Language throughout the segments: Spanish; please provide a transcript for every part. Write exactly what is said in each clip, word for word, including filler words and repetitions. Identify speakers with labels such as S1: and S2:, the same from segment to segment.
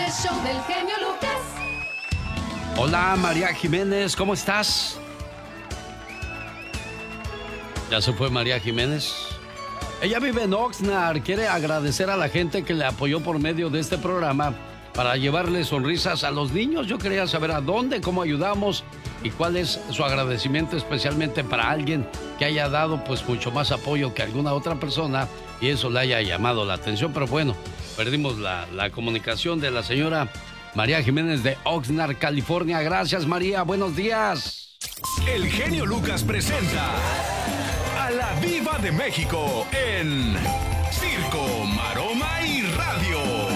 S1: el show del genio Lucas.
S2: Hola, María Jiménez, ¿cómo estás? ¿Ya se fue María Jiménez? Ella vive en Oxnard, quiere agradecer a la gente que le apoyó por medio de este programa para llevarle sonrisas a los niños. Yo quería saber a dónde, cómo ayudamos y cuál es su agradecimiento especialmente para alguien que haya dado pues mucho más apoyo que alguna otra persona y eso le haya llamado la atención. Pero bueno, perdimos la, la comunicación de la señora María Jiménez de Oxnard, California. Gracias, María. Buenos días.
S3: El genio Lucas presenta a la Diva de México en Circo, Maroma y Radio.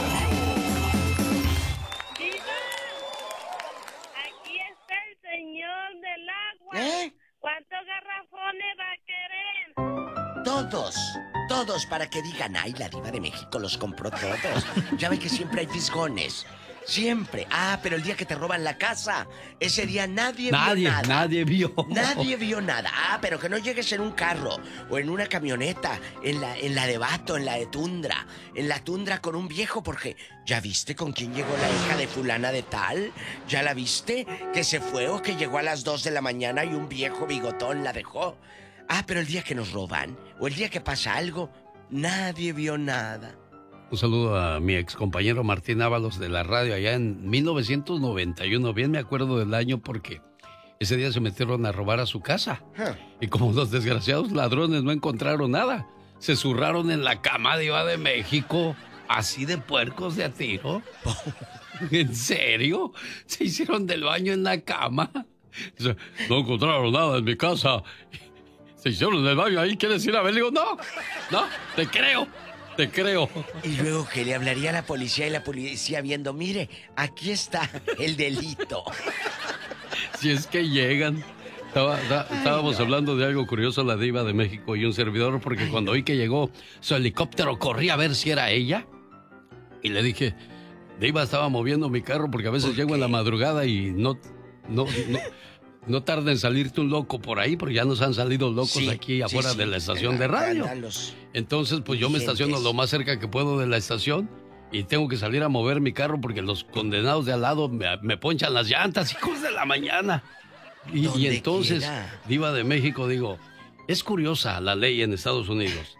S4: ¡Diva! Aquí está el señor del agua.
S5: ¿Eh?
S4: ¿Cuántos garrafones va a querer?
S5: Todos, todos para que digan, ay, la Diva de México los compró todos. Ya ve que siempre hay fisgones. Siempre. Ah, pero el día que te roban la casa, ese día nadie,
S2: nadie
S5: vio nada.
S2: Nadie vio.
S5: Nadie vio nada. Ah, pero que no llegues en un carro o en una camioneta, en la, en la de Vato, en la de Tundra, en la Tundra con un viejo, porque ¿ya viste con quién llegó la hija de fulana de tal? ¿Ya la viste? Que se fue o que llegó a las dos de la mañana y un viejo bigotón la dejó. Ah, pero el día que nos roban o el día que pasa algo, nadie vio nada.
S2: Un saludo a mi ex compañero Martín Ábalos de la radio allá en mil novecientos noventa y uno. Bien me acuerdo del año porque ese día se metieron a robar a su casa.
S5: Huh.
S2: Y como los desgraciados ladrones no encontraron nada, se zurraron en la cama de Diva de México, así de puercos de a tiro. ¿En serio? ¿Se hicieron del baño en la cama? No encontraron nada en mi casa. Se hicieron del baño ahí, ¿quieres ir a ver? Le digo, no, no, te creo. Te creo.
S5: Y luego que le hablaría a la policía y la policía viendo, mire, aquí está el delito.
S2: Si es que llegan. Estaba, da,
S5: Ay,
S2: estábamos
S5: no.
S2: hablando de algo curioso, la Diva de México y un servidor, porque
S5: Ay,
S2: cuando
S5: no.
S2: oí que llegó su helicóptero, corrí a ver si era ella. Y le dije, Diva, estaba moviendo mi carro porque a veces llego en la madrugada y no, no, no, no tarda en salirte un loco por ahí, porque ya nos han salido locos
S5: Sí,
S2: aquí
S5: sí,
S2: afuera
S5: sí.
S2: de la estación
S5: Ahí
S2: de radio.
S5: andan los
S2: Entonces, pues yo me
S5: Vigentes.
S2: estaciono lo más cerca que puedo de la estación y tengo que salir a mover mi carro porque los condenados de al lado me, me ponchan las llantas, hijos de la mañana. Y, y
S5: Donde
S2: entonces,
S5: quiera.
S2: Diva de México, digo, es curiosa la ley en Estados Unidos.